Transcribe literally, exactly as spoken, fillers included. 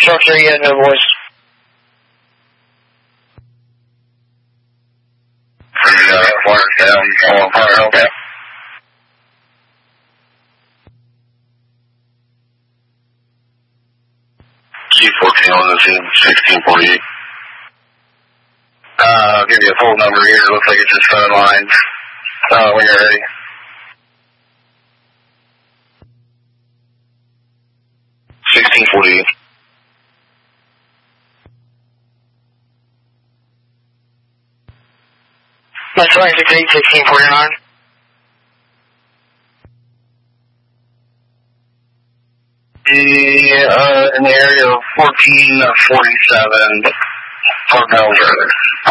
Trucks are getting there, boys. Uh, fire down, uh, fire help out. G fourteen on the scene, sixteen forty-eight. Uh, I'll give you a full number here. Looks like it's just phone lines. Uh, when you're ready. sixteen forty-eight. That's right, six eight, sixteen forty-nine. The, uh, in the area of fourteen forty-seven, Park Mills Road.